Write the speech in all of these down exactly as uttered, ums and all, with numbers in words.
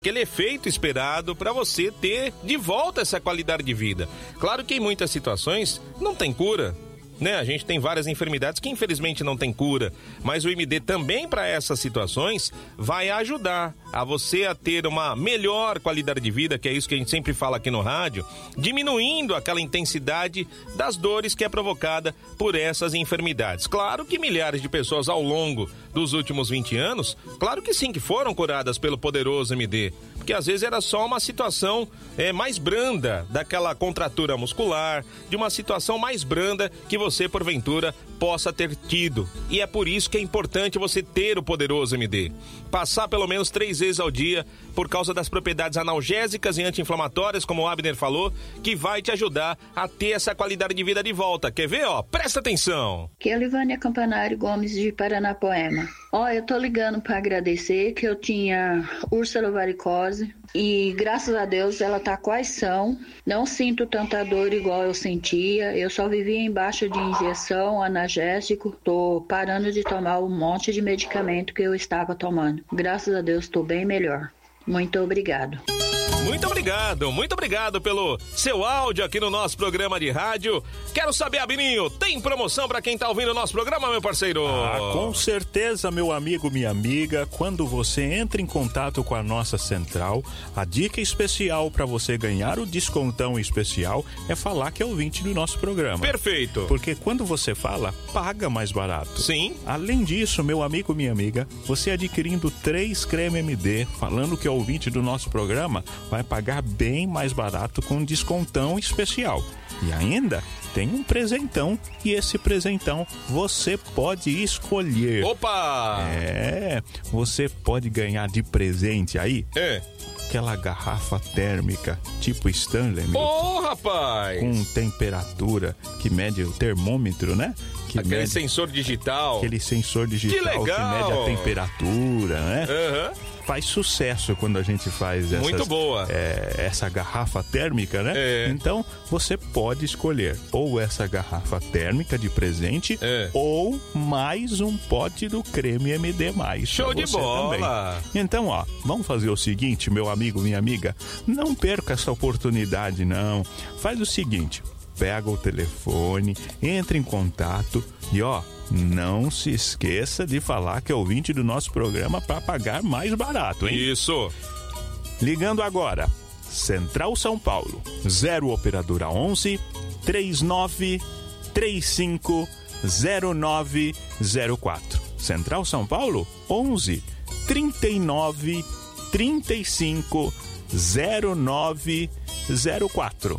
aquele efeito esperado para você ter de volta essa qualidade de vida. Claro que em muitas situações não tem cura, né? A gente tem várias enfermidades que infelizmente não tem cura, mas o M D também para essas situações vai ajudar a você a ter uma melhor qualidade de vida, que é isso que a gente sempre fala aqui no rádio, diminuindo aquela intensidade das dores que é provocada por essas enfermidades. Claro que milhares de pessoas ao longo dos últimos vinte anos, claro que sim, que foram curadas pelo poderoso M D, porque às vezes era só uma situação é, mais branda daquela contratura muscular, de uma situação mais branda que você, porventura, possa ter tido. E é por isso que é importante você ter o poderoso M D. Passar pelo menos três vezes ao dia, por causa das propriedades analgésicas e anti-inflamatórias, como o Abner falou, que vai te ajudar a ter essa qualidade de vida de volta. Quer ver, ó? Presta atenção. Aqui é a Livânia Campanário Gomes de Paranapoema. Ó, eu tô ligando para agradecer que eu tinha úlcera varicose e graças a Deus ela tá quase são. Não sinto tanta dor igual eu sentia. Eu só vivia embaixo de injeção, analgésico. Tô parando de tomar um monte de medicamento que eu estava tomando. Graças a Deus tô bem melhor. Muito obrigado. Muito obrigado, muito obrigado pelo seu áudio aqui no nosso programa de rádio. Quero saber, Abininho, tem promoção para quem tá ouvindo o nosso programa, meu parceiro? Ah, com certeza, meu amigo, minha amiga. Quando você entra em contato com a nossa central, a dica especial para você ganhar o descontão especial é falar que é ouvinte do nosso programa. Perfeito. Porque quando você fala, paga mais barato. Sim. Além disso, meu amigo, minha amiga, você adquirindo três creme M D, falando que é ouvinte do nosso programa, vai pagar bem mais barato com descontão especial. E ainda tem um presentão, e esse presentão você pode escolher. Opa! É, você pode ganhar de presente aí é. aquela garrafa térmica tipo Stanley. Ô, oh, rapaz! Com temperatura que mede o termômetro, né? Que aquele mede, sensor digital. Aquele sensor digital que, legal. que mede a temperatura, né? Aham. Uhum. Faz sucesso quando a gente faz essas, muito boa. É, essa garrafa térmica, né? É. Então, você pode escolher ou essa garrafa térmica de presente é. ou mais um pote do creme M D mais. Show de bola! Também. Então, ó, vamos fazer o seguinte, meu amigo, minha amiga. Não perca essa oportunidade, não. Faz o seguinte, pega o telefone, entra em contato e, ó, não se esqueça de falar que é ouvinte do nosso programa para pagar mais barato, hein? Isso! Ligando agora, Central São Paulo, zero operadora onze, trinta e nove, trinta e cinco, zero nove zero quatro. Central São Paulo, onze, trinta e nove, trinta e cinco, zero nove zero quatro.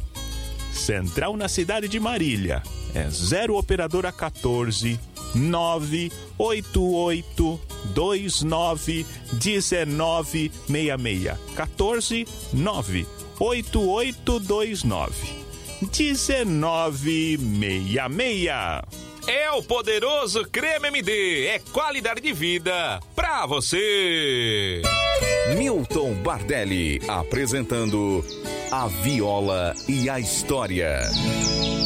Central na cidade de Marília, é zero operadora quatorze, nove oito oito, dois nove, um nove seis seis. quatorze, nove oito oito, dois nove, um nove seis seis. É o poderoso creme M D, é qualidade de vida pra você. Milton Bardelli apresentando A Viola e a História.